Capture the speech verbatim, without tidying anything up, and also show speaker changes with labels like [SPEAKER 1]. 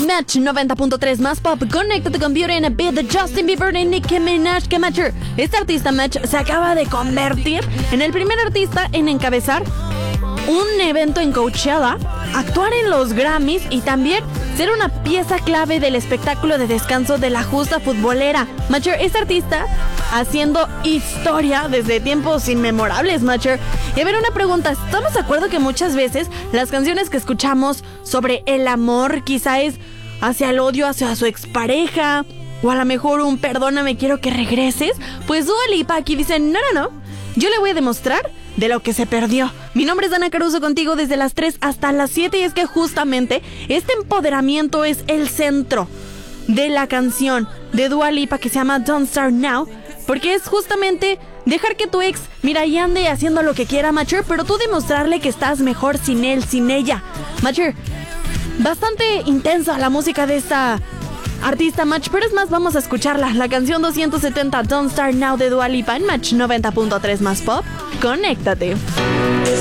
[SPEAKER 1] Match noventa punto tres más pop. Conéctate con Beauty and a Beat de Justin Bieber y Nicki Minaj. Que Match, este artista Match se acaba de convertir en el primer artista en encabezar un evento en Coachella, actuar en los Grammys y también ser una pieza clave del espectáculo de descanso de la justa futbolera. Matcher, este artista haciendo historia desde tiempos inmemorables, Matcher. Y a ver, una pregunta, ¿estamos de acuerdo que muchas veces las canciones que escuchamos sobre el amor quizá es hacia el odio hacia su expareja? O a lo mejor un perdóname, quiero que regreses. Pues Dua Lipa aquí dice, no, no, no, yo le voy a demostrar de lo que se perdió. Mi nombre es Dana Caruso, contigo desde las tres hasta las siete. Y es que justamente este empoderamiento es el centro de la canción de Dua Lipa que se llama Don't Start Now, porque es justamente dejar que tu ex, mira, y ande haciendo lo que quiera, Matcher, pero tú demostrarle que estás mejor sin él, sin ella. Matcher, bastante intensa la música de esta artista Match, pero es más, vamos a escucharla. La canción doscientos setenta, Don't Start Now de Dua Lipa en Match noventa punto tres más pop. Conéctate.